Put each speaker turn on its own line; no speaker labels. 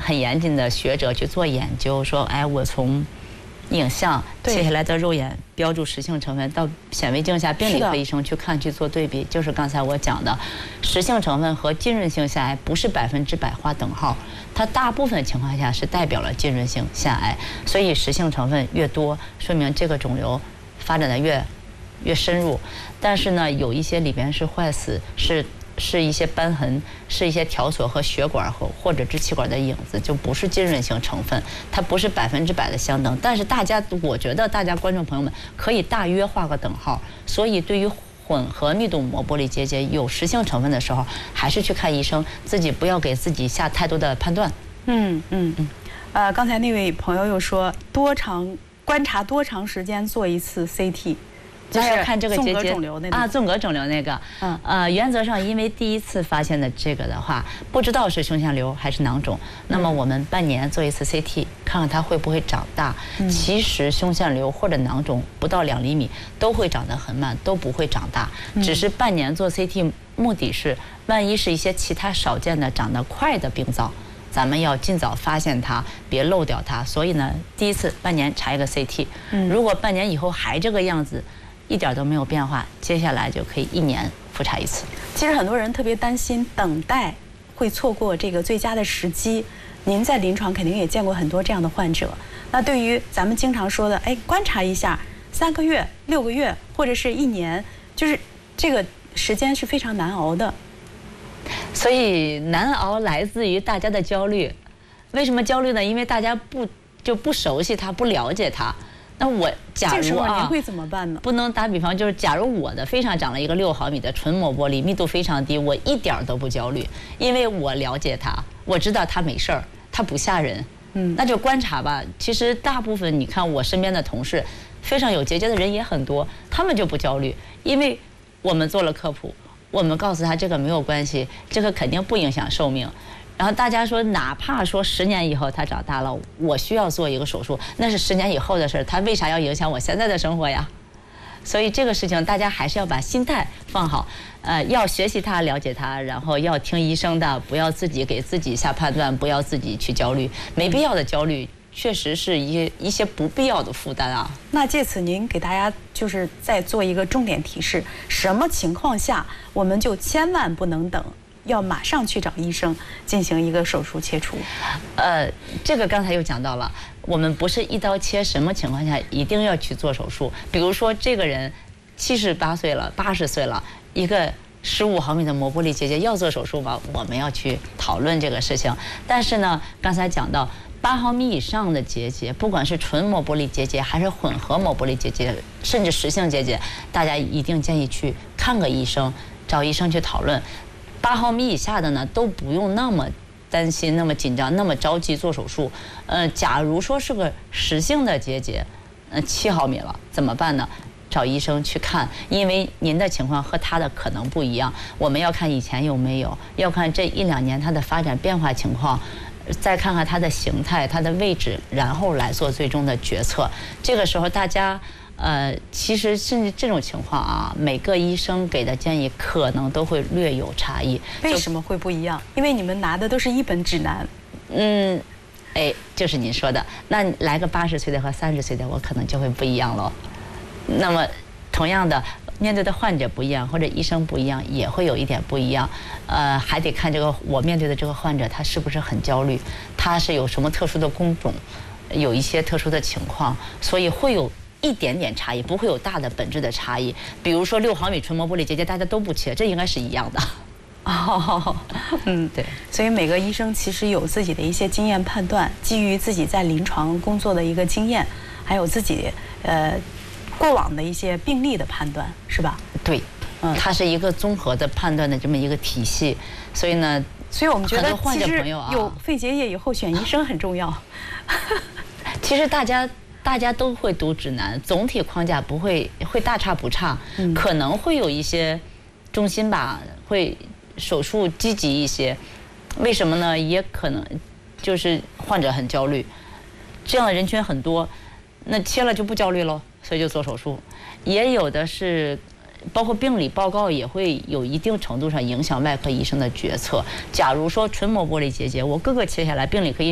很严谨的学者去做研究，说，哎，我从影像切下来的肉眼标注实性成分，到显微镜下病理科医生去看去做对比，就是刚才我讲的，实性成分和浸润性腺癌不是100%画等号，它大部分情况下是代表了浸润性腺癌，所以实性成分越多，说明这个肿瘤发展的越深入，但是呢，有一些里边是坏死，是一些瘢痕，是一些条索和血管或者支气管的影子，就不是浸润性成分，它不是100%的相等。但是我觉得大家观众朋友们可以大约画个等号。所以对于混合密度膜玻璃结节有实性成分的时候，还是去看医生，自己不要给自己下太多的判断。
刚才那位朋友又说观察多长时间做一次 CT。
就是要看这个结节
啊，
纵隔肿瘤那个，原则上因为第一次发现的这个的话，不知道是胸腺瘤还是囊肿，那么我们半年做一次 CT， 看看它会不会长大。其实胸腺瘤或者囊肿不到2厘米都会长得很慢，都不会长大，只是半年做 CT 目的是，万一是一些其他少见的长得快的病灶，咱们要尽早发现它，别漏掉它。所以呢，第一次半年查一个 CT，如果半年以后还这个样子，一点都没有变化，接下来就可以1年复查一次。
其实很多人特别担心等待会错过这个最佳的时机。您在临床肯定也见过很多这样的患者。那对于咱们经常说的，哎，观察一下3个月、6个月，或者是1年，就是这个时间是非常难熬的。
所以难熬来自于大家的焦虑。为什么焦虑呢？因为大家不熟悉它，不了解它。那我假如
您会怎么办呢？
不能打比方，就是假如我的肺上长了一个6毫米的纯膜玻璃，密度非常低，我一点都不焦虑，因为我了解它，我知道它没事儿，它不吓人。那就观察吧。其实大部分你看我身边的同事，肺上有结节的人也很多，他们就不焦虑，因为我们做了科普，我们告诉他这个没有关系，这个肯定不影响寿命。然后大家说，哪怕说10年以后它长大了，我需要做一个手术，那是10年以后的事儿，它为啥要影响我现在的生活呀？所以这个事情大家还是要把心态放好，要学习它，了解它，然后要听医生的，不要自己给自己下判断，不要自己去焦虑，没必要的焦虑确实是一些不必要的负担啊。
那借此您给大家就是再做一个重点提示，什么情况下我们就千万不能等？要马上去找医生进行一个手术切除。
这个刚才又讲到了，我们不是一刀切，什么情况下一定要去做手术？比如说这个人78岁了、80岁了，一个15毫米的膜玻璃结节要做手术吗？我们要去讨论这个事情。但是呢，刚才讲到8毫米以上的结节，不管是纯膜玻璃结节还是混合膜玻璃结节，甚至实性结节，大家一定建议去看个医生，找医生去讨论。8毫米以下的呢，都不用那么担心、那么紧张、那么着急做手术。假如说是个实性的结节，7毫米了，怎么办呢？找医生去看，因为您的情况和他的可能不一样。我们要看以前有没有，要看这1、2年他的发展变化情况，再看看它的形态、它的位置，然后来做最终的决策。这个时候大家。其实甚至这种情况啊，每个医生给的建议可能都会略有差异。
为什么会不一样？因为你们拿的都是一本指南。
就是您说的，那来个80岁的和30岁的，我可能就会不一样了。那么，同样的，面对的患者不一样，或者医生不一样，也会有一点不一样。还得看我面对的这个患者，他是不是很焦虑，他是有什么特殊的工种，有一些特殊的情况，所以会有一点点差异，不会有大的本质的差异。比如说6毫米纯膜玻璃结节，大家都不切，这应该是一样的。对。
所以每个医生其实有自己的一些经验判断，基于自己在临床工作的一个经验，还有自己过往的一些病例的判断，是吧？
对，它是一个综合的判断的这么一个体系。所以呢，
所以我们觉得
其实
有肺结液以后选医生很重要。
其实大家都会读指南，总体框架不会大差不差，可能会有一些中心吧，会手术积极一些。为什么呢？也可能就是患者很焦虑，这样的人群很多，那切了就不焦虑了，所以就做手术。也有的是，包括病理报告也会有一定程度上影响外科医生的决策。假如说纯膜玻璃结节，我各个切下来，病理科医